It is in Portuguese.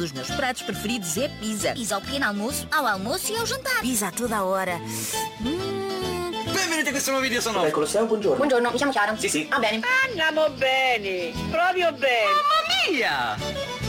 dos meus pratos preferidos é pizza. Pizza ao pequeno almoço, ao almoço e ao jantar. Pizza a toda a hora. Benvenuti a questo nuovo video, sono Colosseo, buongiorno. Buongiorno, mi chiamo Chiara. Sì. Ah, bene. Andiamo bene, proprio bene. Mamma mia!